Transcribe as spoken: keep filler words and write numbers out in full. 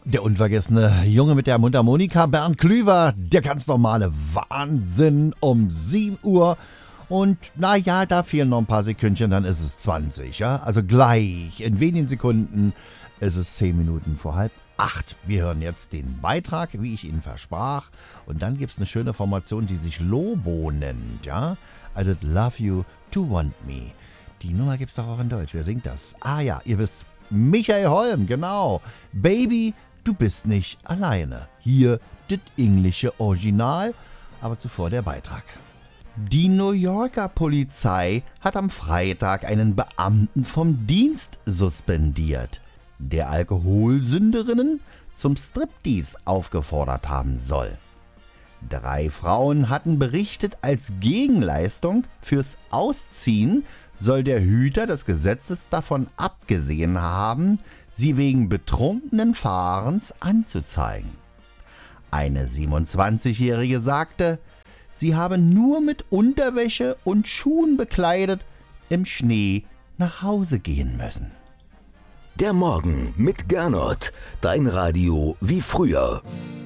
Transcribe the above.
Der unvergessene Junge mit der Mundharmonika, Bernd Klüver, der ganz normale Wahnsinn um sieben Uhr. Und naja, da fehlen noch ein paar Sekündchen, dann ist es zwanzig. Ja? Also gleich, in wenigen Sekunden ist es zehn Minuten vor halb acht. Wir hören jetzt den Beitrag, wie ich Ihnen versprach. Und dann gibt es eine schöne Formation, die sich Lobo nennt. Ja? I did love you to want me. Die Nummer gibt es doch auch in Deutsch. Wer singt das? Ah ja, ihr wisst, Michael Holm, genau. Baby, du bist nicht alleine. Hier das englische Original, aber zuvor der Beitrag. Die New Yorker Polizei hat am Freitag einen Beamten vom Dienst suspendiert, der Alkoholsünderinnen zum Striptease aufgefordert haben soll. Drei Frauen hatten berichtet, als Gegenleistung fürs Ausziehen soll der Hüter des Gesetzes davon abgesehen haben, sie wegen betrunkenen Fahrens anzuzeigen. Eine siebenundzwanzigjährige sagte, sie habe nur mit Unterwäsche und Schuhen bekleidet im Schnee nach Hause gehen müssen. Der Morgen mit Gernot, dein Radio wie früher.